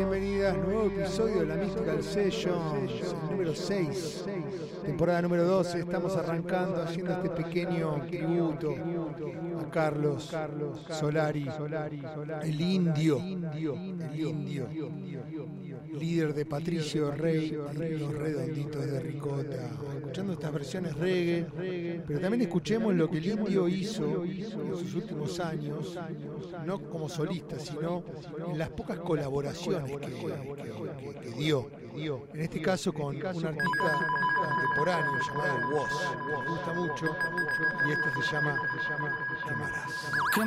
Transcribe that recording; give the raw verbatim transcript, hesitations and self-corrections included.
bienvenidas. Nuevo episodio de la Mystical Sessions, número seis, temporada número doce. Estamos arrancando haciendo este pequeño tributo a Carlos Solari, el indio, el indio, líder de Patricio Rey y los Redonditos de Ricota. Escuchando estas versiones reggae, pero también escuchemos lo que el indio hizo en sus últimos años, no como solista, sino en las pocas colaboraciones que, que, que, que dio. En este caso con un artista contemporáneo llamado Woz. Me gusta mucho y este se llama Quemarás.